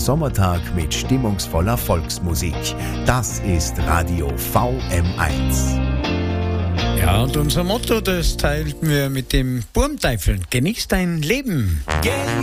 Sommertag mit stimmungsvoller Volksmusik. Das ist Radio VM1. Ja, und unser Motto, das teilen wir mit dem Burmteufel. Genieß dein Leben.